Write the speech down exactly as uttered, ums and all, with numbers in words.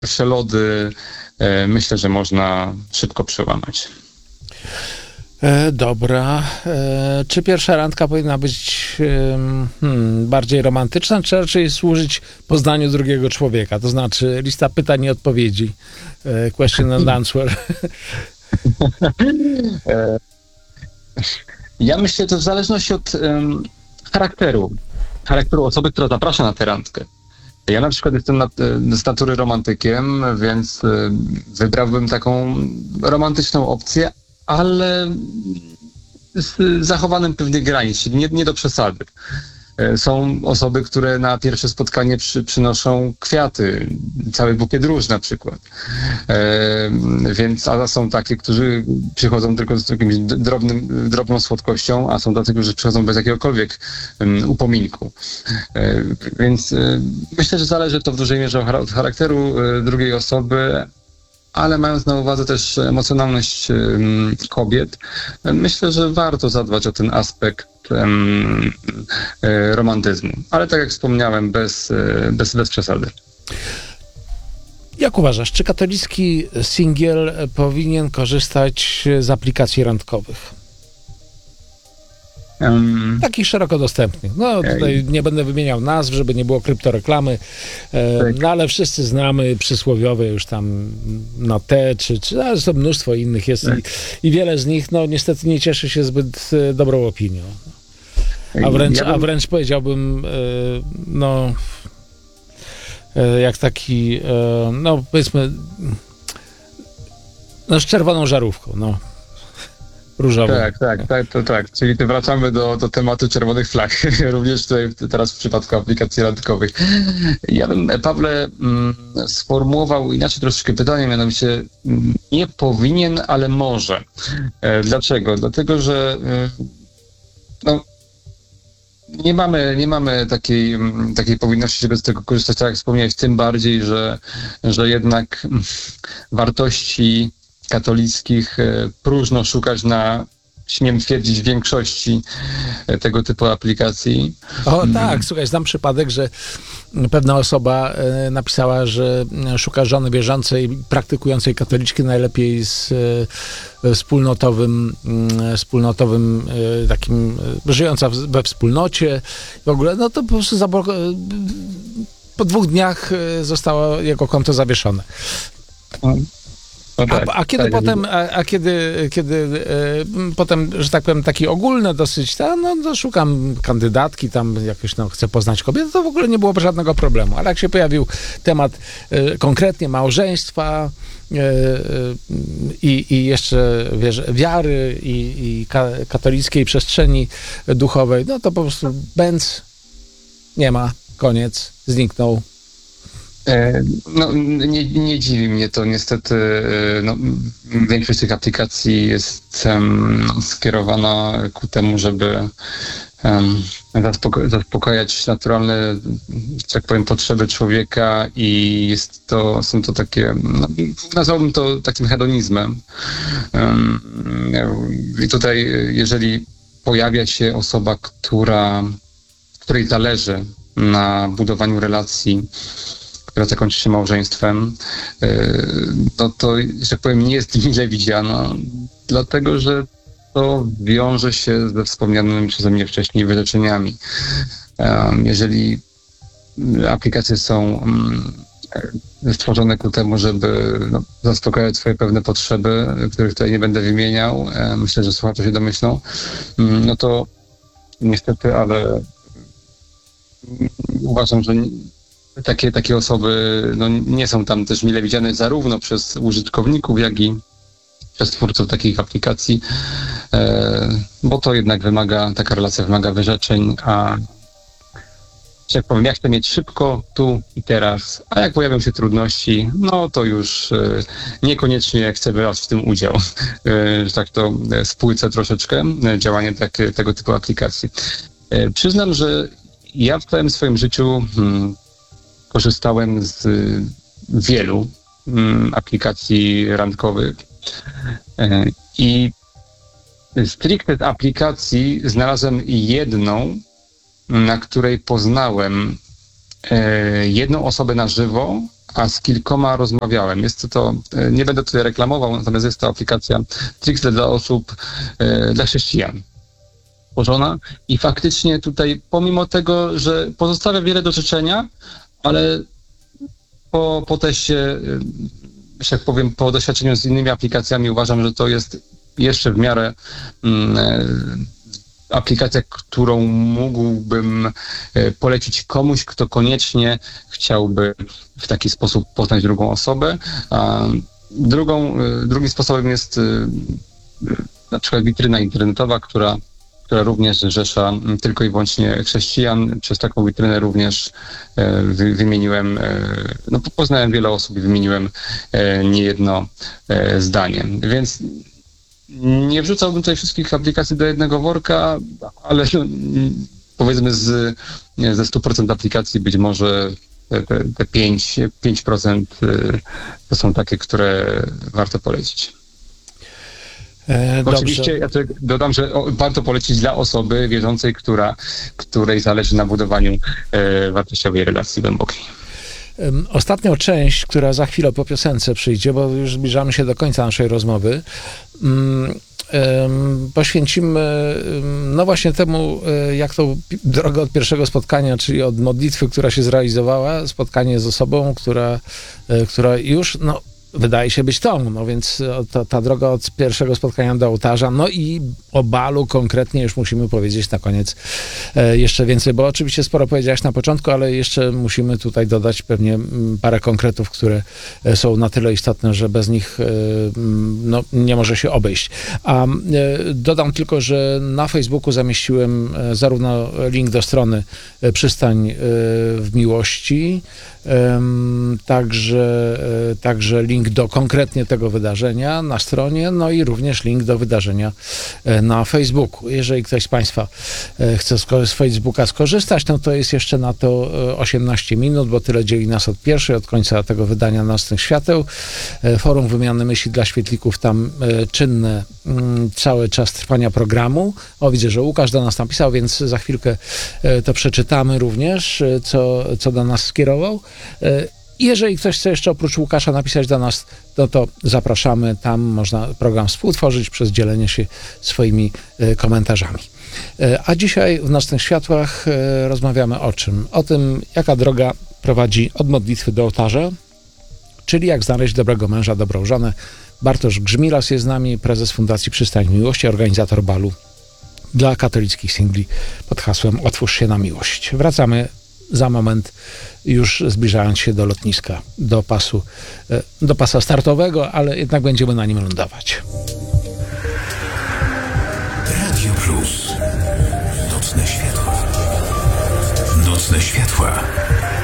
pierwsze lody, e, myślę, że można szybko przełamać. E, dobra. E, czy pierwsza randka powinna być e, hmm, bardziej romantyczna, czy raczej służyć poznaniu drugiego człowieka? To znaczy lista pytań i odpowiedzi. E, question and answer. e, ja myślę, że to w zależności od um, charakteru. charakteru osoby, która zaprasza na tę randkę. Ja na przykład jestem na, z natury romantykiem, więc wybrałbym taką romantyczną opcję, ale z zachowanym pewnych granic, nie, nie do przesady. Są osoby, które na pierwsze spotkanie przy, przynoszą kwiaty, cały bukiet róż na przykład. E, więc, a są takie, którzy przychodzą tylko z jakimś drobnym, drobną słodkością, a są tacy, którzy przychodzą bez jakiegokolwiek um, upominku. E, więc e, myślę, że zależy to w dużej mierze od charakteru e, drugiej osoby, ale mając na uwadze też emocjonalność um, kobiet, myślę, że warto zadbać o ten aspekt um, e, romantyzmu. Ale tak jak wspomniałem, bez, e, bez, bez przesady. Jak uważasz, czy katolicki singiel powinien korzystać z aplikacji randkowych? Um, Takich szeroko dostępnych. No tutaj nie będę wymieniał nazw, żeby nie było kryptoreklamy, e, tak. no ale wszyscy znamy przysłowiowe już tam na T, czy, czy ale są mnóstwo innych jest tak. i, i wiele z nich no niestety nie cieszy się zbyt e, dobrą opinią. A wręcz, ja bym... a wręcz powiedziałbym, e, no e, jak taki, e, no powiedzmy, no z czerwoną żarówką, no. Różową. Tak, tak, tak, to tak. Czyli wracamy do, do tematu czerwonych flag. Również tutaj teraz w przypadku aplikacji randkowych. Ja bym, Pawle, mm, sformułował inaczej troszeczkę pytanie, mianowicie mm, nie powinien, ale może. E, dlaczego? Dlatego, że e, no, nie mamy, nie mamy takiej, takiej powinności, żeby z tego korzystać, tak jak wspomniałeś, tym bardziej, że, że jednak wartości katolickich próżno szukać na, śmiem twierdzić, większości tego typu aplikacji. O tak, słuchaj, znam przypadek, że pewna osoba e, napisała, że szuka żony wierzącej, praktykującej katoliczki, najlepiej z e, wspólnotowym, e, wspólnotowym e, takim, e, żyjąca w, we wspólnocie. W ogóle, no to po prostu zablo- e, po dwóch dniach e, zostało jego konto zawieszone. No tak, a, a kiedy tak, potem, a, a kiedy, kiedy e, potem, że tak powiem, taki ogólny dosyć, ta, no, no szukam kandydatki, tam jakoś no, chcę poznać kobietę, to w ogóle nie było żadnego problemu. Ale jak się pojawił temat e, konkretnie małżeństwa e, e, i, i jeszcze wiesz, wiary i, i ka, katolickiej przestrzeni duchowej, no to po prostu bęc, nie ma, koniec, zniknął. No, nie, nie dziwi mnie to niestety. No, większość tych aplikacji jest um, skierowana ku temu, żeby um, zaspoko- zaspokajać naturalne, że tak powiem, potrzeby człowieka i jest to, są to takie, no, nazwałbym to takim hedonizmem. Um, I tutaj, jeżeli pojawia się osoba, która, której zależy na budowaniu relacji, która zakończy się małżeństwem, no to, że tak powiem, nie jest mile widziana, dlatego że to wiąże się ze wspomnianymi przeze mnie wcześniej wyrzeczeniami. Jeżeli aplikacje są stworzone ku temu, żeby no, zaspokajać swoje pewne potrzeby, których tutaj nie będę wymieniał, myślę, że słuchacze się domyślą, no to niestety, ale uważam, że Takie, takie osoby no, nie są tam też mile widziane zarówno przez użytkowników, jak i przez twórców takich aplikacji, e, bo to jednak wymaga, taka relacja wymaga wyrzeczeń, a jak powiem, ja chcę mieć szybko, tu i teraz, a jak pojawią się trudności, no to już e, niekoniecznie chcę brać w tym udział. E, że tak to spłycę troszeczkę e, działanie tak, tego typu aplikacji. E, przyznam, że ja w całym swoim życiu hmm, korzystałem z wielu mm, aplikacji randkowych e, i stricte z aplikacji znalazłem jedną, na której poznałem e, jedną osobę na żywo, a z kilkoma rozmawiałem. Jest to, to nie będę tutaj reklamował, natomiast jest to aplikacja Trixter dla osób, dla chrześcijan tworzona i faktycznie tutaj, pomimo tego, że pozostawia wiele do życzenia, ale po, po teście, że tak powiem, po doświadczeniu z innymi aplikacjami uważam, że to jest jeszcze w miarę mm, aplikacja, którą mógłbym polecić komuś, kto koniecznie chciałby w taki sposób poznać drugą osobę. A drugą, drugim sposobem jest na przykład witryna internetowa, która, która również zrzesza tylko i wyłącznie chrześcijan. Przez taką witrynę również wy, wymieniłem, no poznałem wiele osób i wymieniłem niejedno zdanie. Więc nie wrzucałbym tutaj wszystkich aplikacji do jednego worka, ale no, powiedzmy z, nie, ze sto procent aplikacji być może te, te, te pięć procent to są takie, które warto polecić. E, Oczywiście ja tutaj dodam, że warto polecić dla osoby wierzącej, która, której zależy na budowaniu e, wartościowej relacji głębokiej. Ostatnią część, która za chwilę po piosence przyjdzie, bo już zbliżamy się do końca naszej rozmowy, poświęcimy no właśnie temu, jak tą drogę od pierwszego spotkania, czyli od modlitwy, która się zrealizowała, spotkanie z osobą, która, która już, no wydaje się być tą, no więc ta, ta droga od pierwszego spotkania do ołtarza, no i o balu konkretnie już musimy powiedzieć na koniec e, jeszcze więcej, bo oczywiście sporo powiedziałeś na początku, ale jeszcze musimy tutaj dodać pewnie m, parę konkretów, które są na tyle istotne, że bez nich e, no, nie może się obejść. A e, dodam tylko, że na Facebooku zamieściłem e, zarówno link do strony e, Przystań e, w Miłości, e, także, e, także link do konkretnie tego wydarzenia na stronie, no i również link do wydarzenia na Facebooku. Jeżeli ktoś z Państwa chce z Facebooka skorzystać, no to jest jeszcze na to osiemnaście minut, bo tyle dzieli nas od pierwszej, od końca tego wydania Nocnych Świateł. Forum Wymiany Myśli dla Świetlików tam czynne cały czas trwania programu. O, widzę, że Łukasz do nas napisał, więc za chwilkę to przeczytamy również, co, co do nas skierował. Jeżeli ktoś chce jeszcze oprócz Łukasza napisać do nas, no to zapraszamy. Tam można program współtworzyć przez dzielenie się swoimi e, komentarzami. E, a dzisiaj w Nocnych Światłach e, rozmawiamy o czym? O tym, jaka droga prowadzi od modlitwy do ołtarza, czyli jak znaleźć dobrego męża, dobrą żonę. Bartosz Grzmilas jest z nami, prezes Fundacji Przystań Miłości, organizator balu dla katolickich singli pod hasłem Otwórz się na miłość. Wracamy za moment, już zbliżając się do lotniska, do pasu, do pasa startowego, ale jednak będziemy na nim lądować. Radio Plus. Nocne światła. Nocne światła.